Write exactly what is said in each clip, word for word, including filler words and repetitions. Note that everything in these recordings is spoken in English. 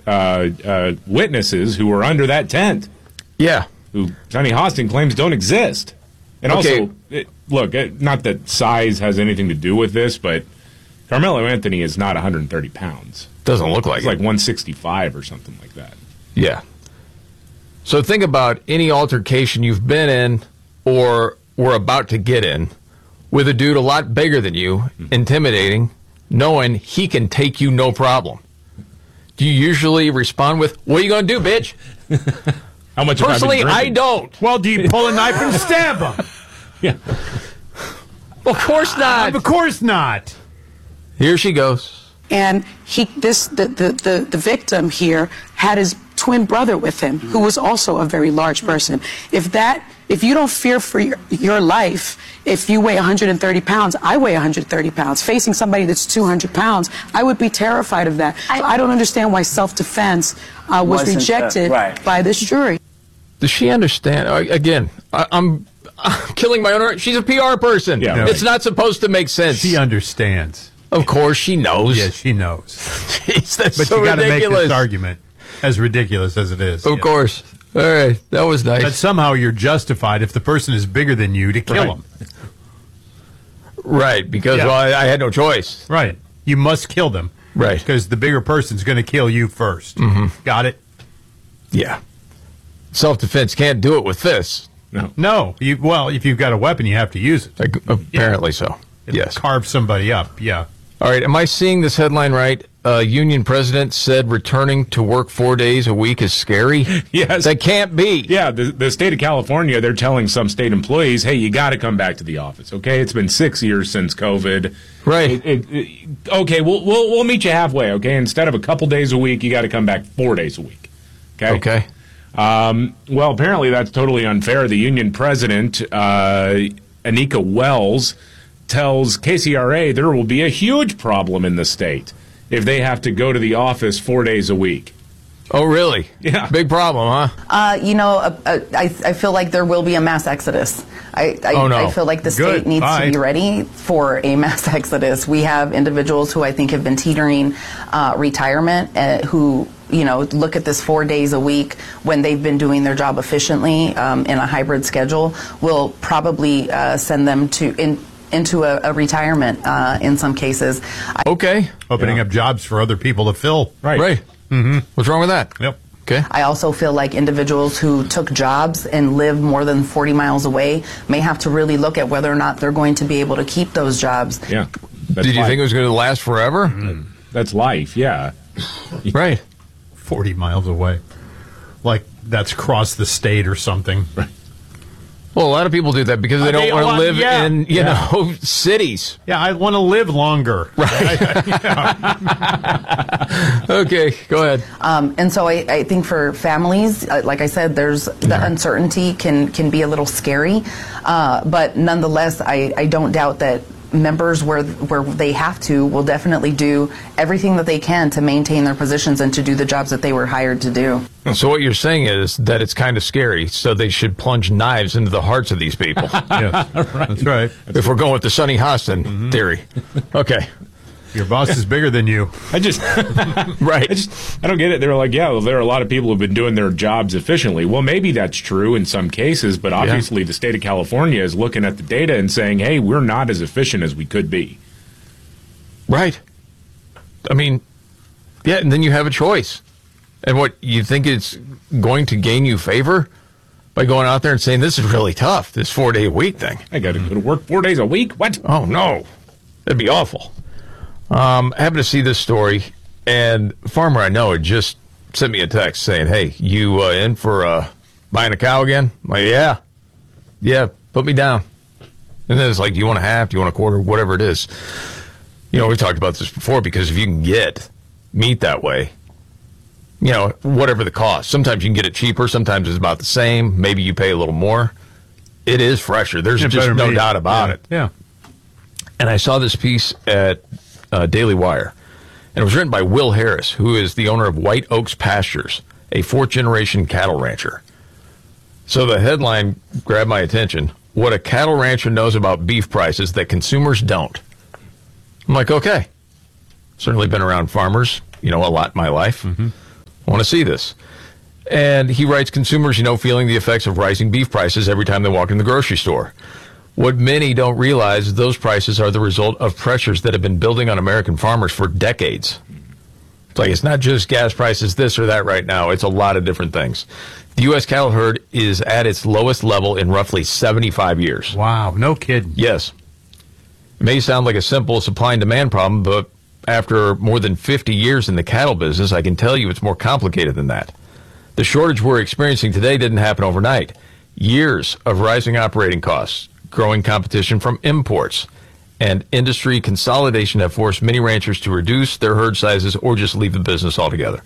uh, uh, witnesses who were under that tent. Yeah. Who Johnny Hostin claims don't exist. And okay. also, it, look, it, not that size has anything to do with this, but Carmelo Anthony is not one hundred thirty pounds. Doesn't look like It's it. like one sixty-five or something like that. Yeah. So think about any altercation you've been in or were about to get in with a dude a lot bigger than you, mm-hmm. intimidating, knowing he can take you no problem. Do you usually respond with, what are you going to do, bitch? How much Personally, have I, I don't. Well, do you pull a knife and stab him? Yeah. Of course not. Of course not. Here she goes. And he, this, the, the, the, the victim here had his twin brother with him, who was also a very large person. If that, if you don't fear for your, your life, if you weigh one hundred thirty pounds, I weigh one hundred thirty pounds. Facing somebody that's two hundred pounds, I would be terrified of that. I, so I don't understand why self-defense uh, was rejected uh, right. by this jury. Does she understand? Uh, again, I, I'm, I'm killing my own. She's a P R person. Yeah, right. It's not supposed to make sense. She understands. Of course, she knows. Yeah, she knows. Jeez, that's but so you got to make ridiculous. this argument as ridiculous as it is. Of yeah. course. All right, that was nice. But somehow you're justified if the person is bigger than you to kill right. him. Right, because yeah. well, I, I had no choice. Right, you must kill them. Right, because the bigger person's going to kill you first. Mm-hmm. Got it? Yeah. Self-defense can't do it with this. No, no. You, well, if you've got a weapon, you have to use it. Like, apparently yeah. so. It'll yes, carve somebody up. Yeah. All right, am I seeing this headline right? Uh, union president said returning to work four days a week is scary? Yes. That can't be. Yeah, the, the state of California, they're telling some state employees, hey, you got to come back to the office, okay? It's been six years since COVID. Right. It, it, it, okay, we'll, we'll we'll meet you halfway, okay? Instead of a couple days a week, you got to come back four days a week, okay? Okay. Um, well, apparently that's totally unfair. The union president, uh, Anika Wells, tells K C R A there will be a huge problem in the state if they have to go to the office four days a week. Oh, really? Yeah. Big problem, huh? Uh, you know, uh, uh, I, I feel like there will be a mass exodus. I, I, oh, no. I feel like the Good. state needs Bye. to be ready for a mass exodus. We have individuals who I think have been teetering uh, retirement uh, who, you know, look at this four days a week when they've been doing their job efficiently um, in a hybrid schedule will probably uh, send them to in, into a, a retirement uh, in some cases. Okay. Opening yeah. up jobs for other people to fill. Right. Right. Mm-hmm. What's wrong with that? Yep. Okay. I also feel like individuals who took jobs and live more than forty miles away may have to really look at whether or not they're going to be able to keep those jobs. Yeah. That's Did you life. think it was going to last forever? Mm. That's life, yeah. Right. forty miles away. Like that's across the state or something. Right. Well, a lot of people do that because they Uh, don't they want to want- live yeah. in, you Yeah. know, cities. Yeah, I want to live longer. Right. Okay, go ahead. Um, and so I, I think for families, uh, like I said, there's the uncertainty can, can be a little scary. Uh, but nonetheless, I, I don't doubt that members where where they have to will definitely do everything that they can to maintain their positions and to do the jobs that they were hired to do. So what you're saying is that it's kind of scary, so they should plunge knives into the hearts of these people. Yes, right. That's right. If we're going with the Sonny Hostin mm-hmm. theory. Okay. Your boss is bigger than you. I just, right. I just, I don't get it. They're like, yeah, well, there are a lot of people who've been doing their jobs efficiently. Well, maybe that's true in some cases, but obviously yeah. the state of California is looking at the data and saying, hey, we're not as efficient as we could be. Right. I mean, yeah, and then you have a choice. And what, you think it's going to gain you favor by going out there and saying, this is really tough, this four-day-a-week thing? I got to go to work four days a week? What? Oh, no. That'd be awful. Um, I happened to see this story, and a farmer I know had just sent me a text saying, hey, you uh, in for uh, buying a cow again? I'm like, yeah. Yeah, put me down. And then it's like, do you want a half? Do you want a quarter? Whatever it is. You know, we've talked about this before, because if you can get meat that way, you know, whatever the cost. Sometimes you can get it cheaper. Sometimes it's about the same. Maybe you pay a little more. It is fresher. There's It just better no be. doubt about Yeah. it. Yeah. And I saw this piece at uh, Daily Wire, and it was written by Will Harris, who is the owner of White Oaks Pastures, a fourth-generation cattle rancher. So the headline grabbed my attention. What a cattle rancher knows about beef prices that consumers don't. I'm like, okay. Certainly been around farmers, you know, a lot in my life. Mm-hmm. I want to see this. And he writes, consumers, you know, feeling the effects of rising beef prices every time they walk in the grocery store. What many don't realize is those prices are the result of pressures that have been building on American farmers for decades. It's like, it's not just gas prices, this or that right now. It's a lot of different things. The U S cattle herd is at its lowest level in roughly seventy-five years. Wow, no kidding. Yes. It may sound like a simple supply and demand problem, but after more than fifty years in the cattle business, I can tell you it's more complicated than that. The shortage we're experiencing today didn't happen overnight. Years of rising operating costs, growing competition from imports, and industry consolidation have forced many ranchers to reduce their herd sizes or just leave the business altogether.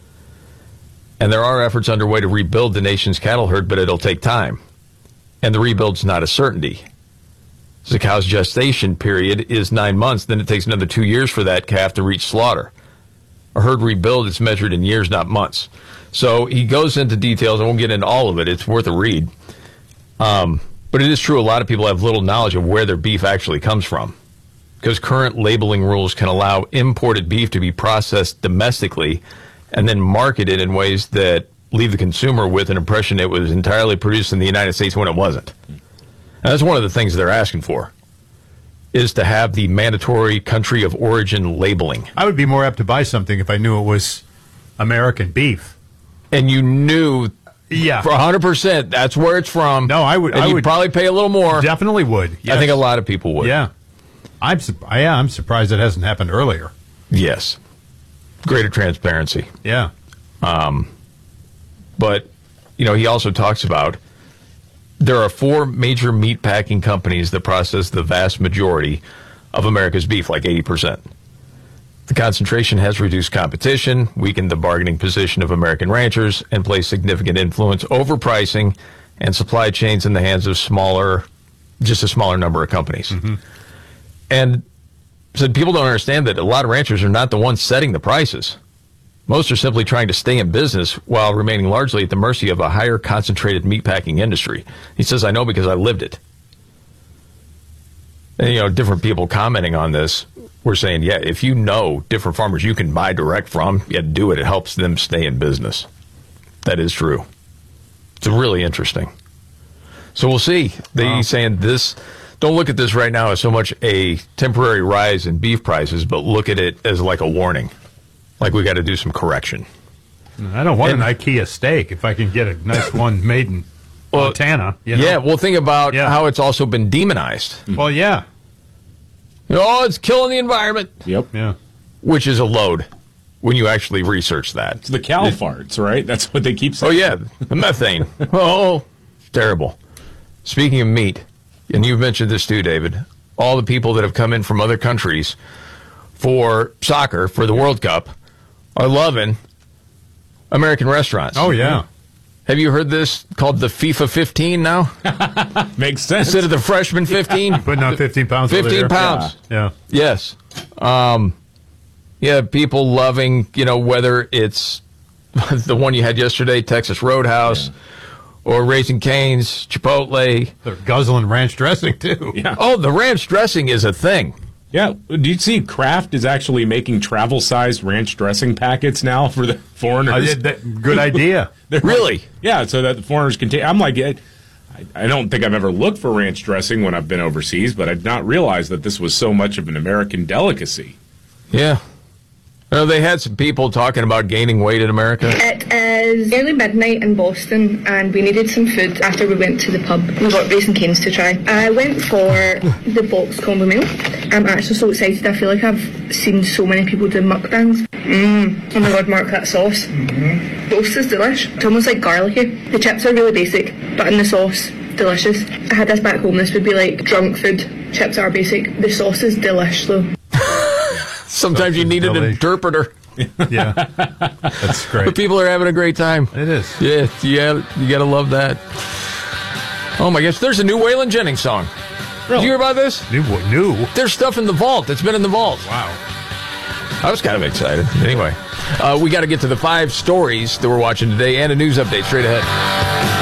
And there are efforts underway to rebuild the nation's cattle herd, but it'll take time. And the rebuild's not a certainty. So the cow's gestation period is nine months, then it takes another two years for that calf to reach slaughter. A herd rebuild is measured in years, not months. So he goes into details. I won't get into all of it. It's worth a read. Um, but it is true a lot of people have little knowledge of where their beef actually comes from, because current labeling rules can allow imported beef to be processed domestically and then marketed in ways that leave the consumer with an impression it was entirely produced in the United States when it wasn't. And that's one of the things they're asking for, is to have the mandatory country of origin labeling. I would be more apt to buy something if I knew it was American beef. And you knew yeah. for one hundred percent that's where it's from. No, I would. And I you'd would probably pay a little more. Definitely would. Yes. I think a lot of people would. Yeah. I'm, su- yeah, I'm surprised it hasn't happened earlier. Yes. Greater transparency. Yeah. Um, but, you know, he also talks about there are four major meat packing companies that process the vast majority of America's beef, like eighty percent. The concentration has reduced competition, weakened the bargaining position of American ranchers, and placed significant influence over pricing and supply chains in the hands of smaller, just a smaller number of companies. Mm-hmm. And so people don't understand that a lot of ranchers are not the ones setting the prices. Most are simply trying to stay in business while remaining largely at the mercy of a higher concentrated meatpacking industry. He says, I know because I lived it. And, you know, different people commenting on this were saying, yeah, if you know different farmers you can buy direct from, yeah, do it. It helps them stay in business. That is true. It's really interesting. So we'll see. They're wow. saying this, don't look at this right now as so much a temporary rise in beef prices, but look at it as like a warning. Like we got to do some correction. I don't want and, an IKEA steak if I can get a nice one made in well, Montana. You know? Yeah, well, think about yeah. how it's also been demonized. Well, yeah. Oh, it's killing the environment. Yep. Yeah. Which is a load when you actually research that. It's the cow farts, right? That's what they keep saying. Oh, yeah. The methane. Oh, terrible. Speaking of meat, and you've mentioned this too, David, all the people that have come in from other countries for soccer, for the World Cup, are loving American restaurants. Oh, yeah. Have you heard this called the FIFA fifteen now? Makes sense. Instead of the freshman fifteen? Putting on fifteen pounds. fifteen pounds. Yeah. yeah. Yes. Um, yeah, people loving, you know, whether it's the one you had yesterday, Texas Roadhouse, yeah. or Raising Cane's, Chipotle. They're guzzling ranch dressing, too. Yeah. Oh, the ranch dressing is a thing. Yeah. Do you see Kraft is actually making travel-sized ranch dressing packets now for the foreigners? Uh, that, good idea. Really? Like, yeah, so that the foreigners can take. I'm like, I, I don't think I've ever looked for ranch dressing when I've been overseas, but I did not realize that this was so much of an American delicacy. Yeah. No, they had some people talking about gaining weight in America. It is nearly midnight in Boston, and we needed some food after we went to the pub. We got Raising Cane's to try. I went for the box combo meal. I'm actually so excited. I feel like I've seen so many people do mukbangs. Mmm. Oh my god, Mark, that sauce. Mm-hmm. The sauce is delish. It's almost like garlicky. The chips are really basic, but in the sauce, delicious. I had this back home. This would be like drunk food. Chips are basic. The sauce is delish, though. Sometimes you need an interpreter. Yeah, that's great. But people are having a great time. It is. Yeah, yeah, you got to love that. Oh my gosh, there's a new Waylon Jennings song. Really? Did you hear about this? New, new? There's stuff in the vault that's been in the vault. Wow. I was kind of excited. Anyway, uh, we got to get to the five stories that we're watching today and a news update straight ahead.